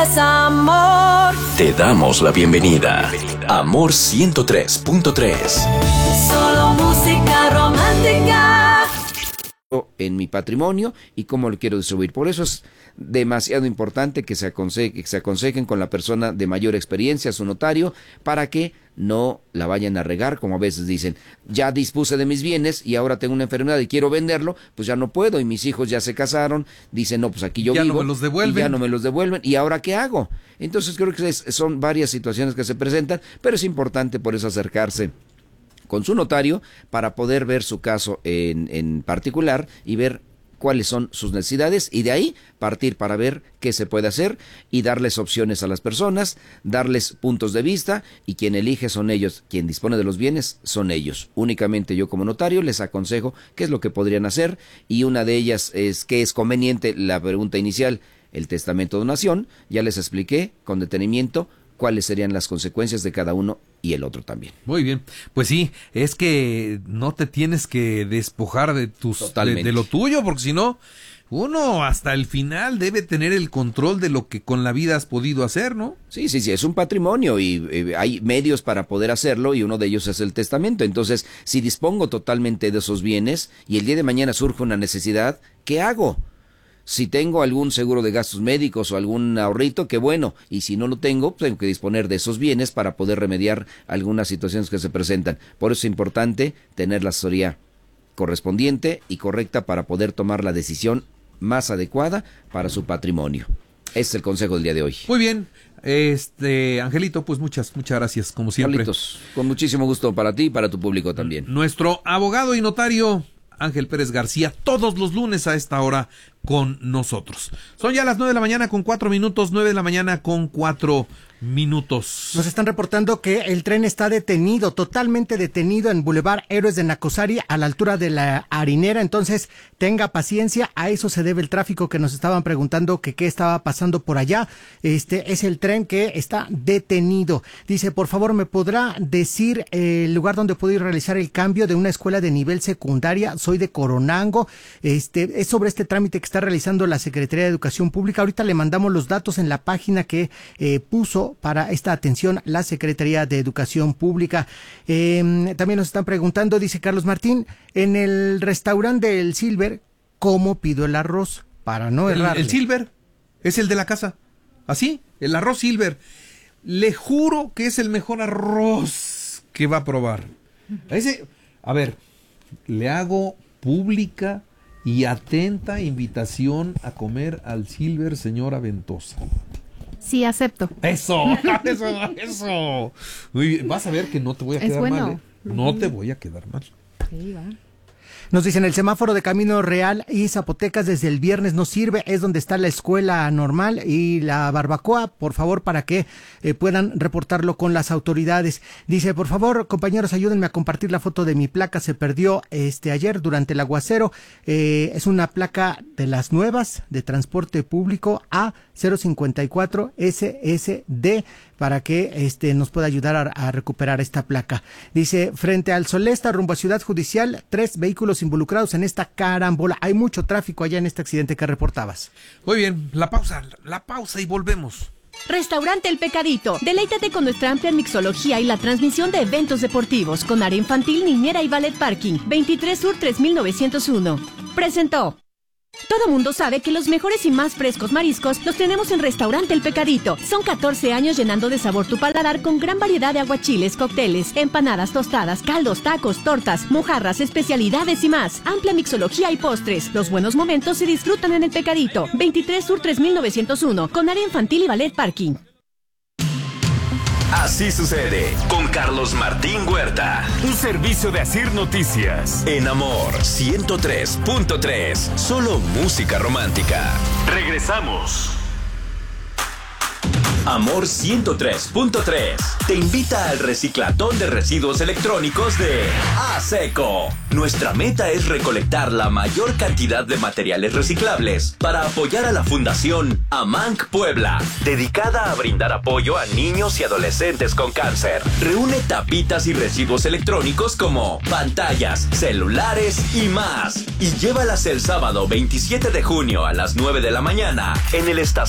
Amor. Te damos la bienvenida. Amor 103.3. Solo música romántica. En mi patrimonio y cómo lo quiero distribuir. Por eso es demasiado importante que se aconsejen con la persona de mayor experiencia, su notario, para que no la vayan a regar, como a veces dicen, ya dispuse de mis bienes y ahora tengo una enfermedad y quiero venderlo, pues ya no puedo y mis hijos ya se casaron, dicen, no, pues aquí yo ya vivo, no me los devuelven. y ya no me los devuelven, ¿y ahora qué hago? Entonces creo que son varias situaciones que se presentan, pero es importante por eso acercarse con su notario para poder ver su caso en particular y ver cuáles son sus necesidades y de ahí partir para ver qué se puede hacer y darles opciones a las personas, darles puntos de vista y quien elige son ellos, quien dispone de los bienes son ellos. Únicamente yo como notario les aconsejo qué es lo que podrían hacer y una de ellas es qué es conveniente, la pregunta inicial, el testamento de donación, ya les expliqué con detenimiento cuáles serían las consecuencias de cada uno y el otro también. Muy bien, pues sí, es que no te tienes que despojar de de lo tuyo, porque si no, uno hasta el final debe tener el control de lo que con la vida has podido hacer, ¿no? Sí, es un patrimonio y hay medios para poder hacerlo y uno de ellos es el testamento. Entonces, si dispongo totalmente de esos bienes y el día de mañana surge una necesidad, ¿qué hago? Si tengo algún seguro de gastos médicos o algún ahorrito, qué bueno. Y si no lo tengo, pues tengo que disponer de esos bienes para poder remediar algunas situaciones que se presentan. Por eso es importante tener la asesoría correspondiente y correcta para poder tomar la decisión más adecuada para su patrimonio. Ese es el consejo del día de hoy. Muy bien. Angelito, pues muchas gracias, como siempre. Carlitos, con muchísimo gusto para ti y para tu público también. Nuestro abogado y notario Ángel Pérez García, todos los lunes a esta hora con nosotros. Son ya las 9 de la mañana con 4 minutos, 9 de la mañana con 4 minutos. Nos están reportando que el tren está detenido, totalmente detenido en Boulevard Héroes de Nacosari, a la altura de la Harinera, entonces tenga paciencia, a eso se debe el tráfico que nos estaban preguntando que qué estaba pasando por allá. Este es el tren que está detenido. Dice, por favor, ¿me podrá decir el lugar donde puedo ir a realizar el cambio de una escuela de nivel secundaria? Soy de Coronango. Es sobre este trámite que está realizando la Secretaría de Educación Pública. Ahorita le mandamos los datos en la página que puso para esta atención la Secretaría de Educación Pública. También nos están preguntando, dice Carlos Martín, en el restaurante del Silver, ¿cómo pido el arroz? Para no errar. El Silver es el de la casa. ¿Así? El arroz Silver. Le juro que es el mejor arroz que va a probar. A ver, le hago pública y atenta invitación a comer al Silver, señora Ventosa. Sí, acepto. Eso. Muy bien. Vas a ver que no te voy a quedar mal, ¿eh? No te voy a quedar mal. Sí, va. Nos dicen, el semáforo de Camino Real y Zapotecas desde el viernes no sirve, es donde está la escuela normal y la barbacoa, por favor, para que puedan reportarlo con las autoridades. Dice, por favor, compañeros, ayúdenme a compartir la foto de mi placa, se perdió ayer durante el aguacero, es una placa de las nuevas de transporte público A054 SSD, para que nos pueda ayudar a recuperar esta placa. Dice, frente al Solesta, rumbo a Ciudad Judicial, 3 vehículos involucrados en esta carambola. Hay mucho tráfico allá en este accidente que reportabas. Muy bien, la pausa y volvemos. Restaurante El Pecadito. Deleítate con nuestra amplia mixología y la transmisión de eventos deportivos con área infantil, niñera y ballet parking. 23 Sur 3901. Presentó. Todo mundo sabe que los mejores y más frescos mariscos los tenemos en Restaurante El Pecadito. Son 14 años llenando de sabor tu paladar con gran variedad de aguachiles, cócteles, empanadas, tostadas, caldos, tacos, tortas, mojarras, especialidades y más. Amplia mixología y postres. Los buenos momentos se disfrutan en El Pecadito. 23 Sur 3901 con área infantil y ballet parking. Así sucede con Carlos Martín Huerta. Un servicio de Asir Noticias. En Amor 103.3. Solo música romántica. Regresamos. Amor 103.3 te invita al reciclatón de residuos electrónicos de ASECO. Nuestra meta es recolectar la mayor cantidad de materiales reciclables para apoyar a la Fundación AMANC Puebla, dedicada a brindar apoyo a niños y adolescentes con cáncer. Reúne tapitas y residuos electrónicos como pantallas, celulares y más. Y llévalas el sábado 27 de junio a las 9 de la mañana en el estación